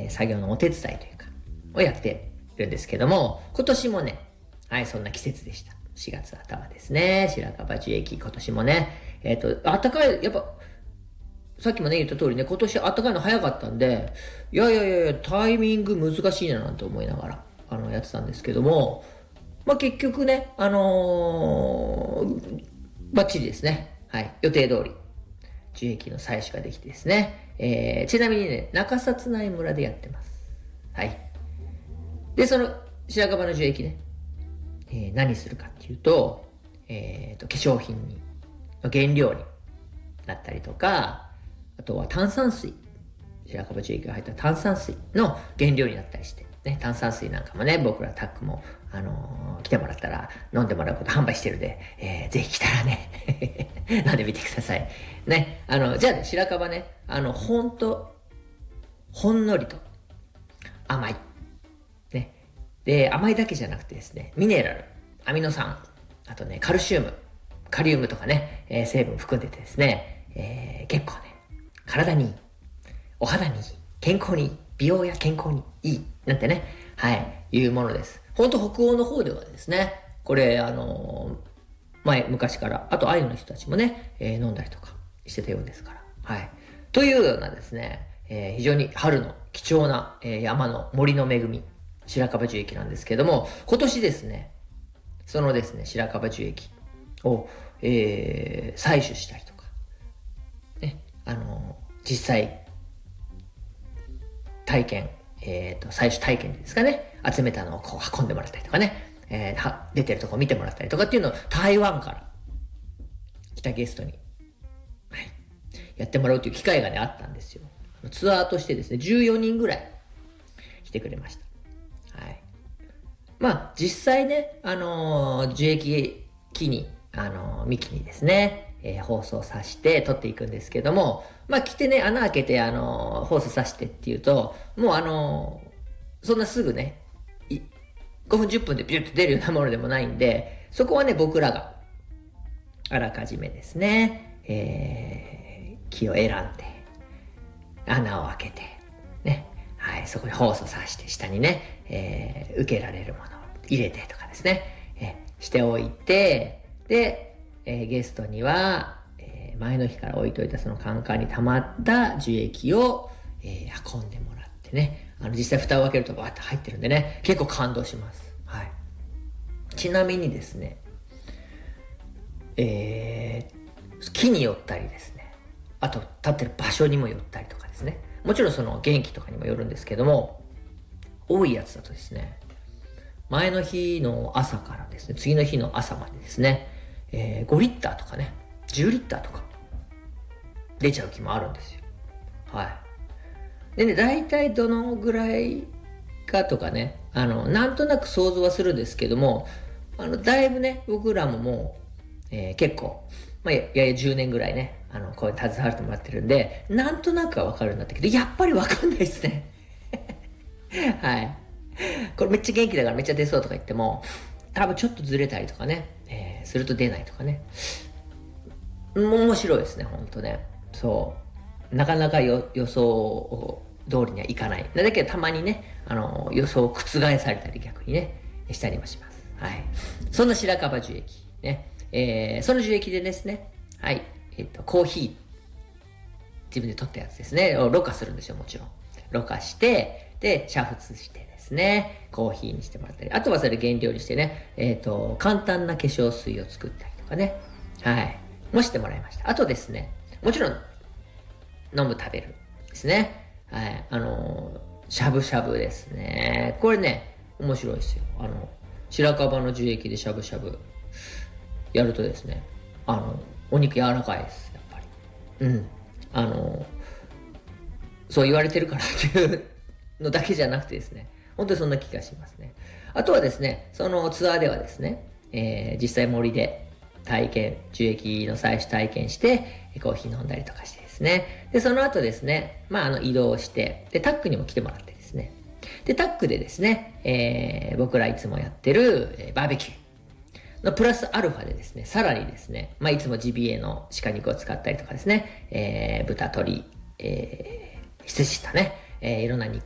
作業のお手伝いというか、をやってるんですけども、今年もね、はい、そんな季節でした。4月頭ですね。白樺樹液、今年もね、暖かい、やっぱ、さっきもね、言った通りね、今年暖かいの早かったんで、いや、タイミング難しいななんて思いながら、やってたんですけども、まあ、結局ね、バッチリですね。はい、予定通り、樹液の採取ができてですね、ちなみにね、中札内村でやってます。はい。で、その白樺の樹液ね、何するかっていうと、化粧品に、原料になったりとか、あとは炭酸水、白樺樹液が入った炭酸水の原料になったりして、ね、炭酸水なんかもね、僕らタックも、来てもらったら飲んでもらうこと販売してるんで、ぜひ来たらね、飲んでみてください。ね、じゃあね、白樺ね、ほんのりと甘い。ね。で、甘いだけじゃなくてですね、ミネラル、アミノ酸、あとね、カルシウム、カリウムとかね、成分含んでてですね、結構ね、体にいい、お肌にいい、健康にいい、美容や健康にいい、なんてね、はい、いうものです。ほんと北欧の方ではですね、これ、昔から、あとアイヌの人たちもね、飲んだりとかしてたようですから。はい。というようなですね、非常に春の貴重な、山の森の恵み、白樺樹液なんですけれども、今年ですね、そのですね、白樺樹液を、採取したりとか、ね、実際、体験、採取体験ですかね、集めたのをこう運んでもらったりとかね、出てるとこ見てもらったりとかっていうのを台湾から来たゲストに、はい、やってもらうという機会がね、あったんですよ。ツアーとしてですね、14人ぐらい来てくれました。はい。まあ、実際ね、樹液木に、幹にですね、ホースを刺して取っていくんですけども、まあ来てね、穴開けて、ホース刺してっていうと、もうそんなすぐね、5分10分でピュッと出るようなものでもないんで、そこはね、僕らが、あらかじめですね、木を選んで、穴を開けて、ね、はい、そこにホースを刺して下にね、受けられるものを入れてとかですね、しておいて、で、ゲストには、前の日から置いといたそのカンカンに溜まった樹液を、運んでもらってね、実際蓋を開けるとバーッと入ってるんでね、結構感動します。はい。ちなみにですね、木によったりですね、あと立ってる場所にもよったりとかですね、もちろんその元気とかにもよるんですけども、多いやつだとですね、前の日の朝からですね、次の日の朝までですね、5リッターとかね、10リッターとか出ちゃう木もあるんですよ。はい。でね、大体どのぐらいかとかね、なんとなく想像はするんですけども、だいぶね、僕らももう、結構、まあ、やや10年ぐらいね、こう携わってもらってるんで、なんとなくはわかるようになったけど、やっぱりわかんないですね。はい。これめっちゃ元気だからめっちゃ出そうとか言っても、多分ちょっとずれたりとかね、すると出ないとかね。面白いですね、ほんとね。そう。なかなか予想通りにはいかない。だけどたまにね、予想を覆されたり逆にね、したりもします。はい。そんな白樺樹液。ね。その樹液でですね、はい。コーヒー。自分で取ったやつですね。ろ過するんですよ、もちろん。ろ過して、で、煮沸してですね、コーヒーにしてもらったり、あとはそれ原料にしてね、簡単な化粧水を作ったりとかね、はい。もしてもらいました。あとですね、もちろん、飲む食べるですね。はい。しゃぶしゃぶですね。これね、面白いですよ。白樺の樹液でしゃぶしゃぶやるとですね、お肉柔らかいです、やっぱり。うん。そう言われてるからっていうのだけじゃなくてですね、本当にそんな気がしますね。あとはですね、そのツアーではですね、実際森で樹液の採取体験して、コーヒー飲んだりとかしてですね。で、その後ですね、移動して、で、タックにも来てもらってですね。で、タックでですね、僕らいつもやってる、バーベキューのプラスアルファでですね、さらにですね、いつもジビエの鹿肉を使ったりとかですね、豚、鶏、羊とね、いろんな肉